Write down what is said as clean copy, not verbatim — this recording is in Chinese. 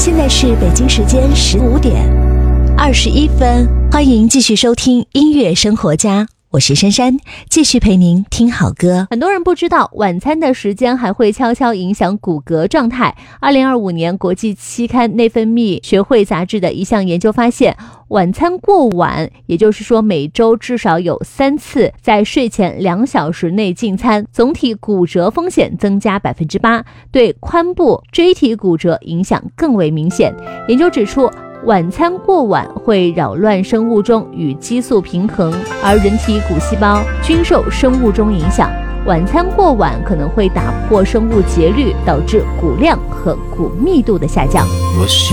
现在是北京时间15点21分，欢迎继续收听音乐生活家，我是珊珊，继续陪您听好歌。 很多人不知道，晚餐的时间还会悄悄影响骨骼状态。2025年国际期刊内分泌学会杂志的一项研究发现，晚餐过晚，也就是说每周至少有3次在睡前2小时内进餐，总体骨折风险增加 8%， 对髋部椎体骨折影响更为明显。研究指出，晚餐过晚会扰乱生物钟与激素平衡，而人体骨细胞均受生物钟影响。晚餐过晚可能会打破生物节律，导致骨量和骨密度的下降。 我想